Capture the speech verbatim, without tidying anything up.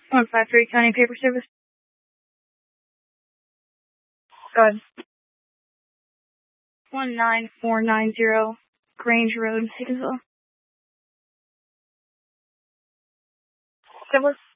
one five three County Paper Service. Go ahead. one nine four nine zero Grange Road, Higginsville. Syphilis.